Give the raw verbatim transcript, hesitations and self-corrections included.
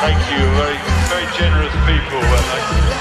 Thank you. Very, very generous people. And I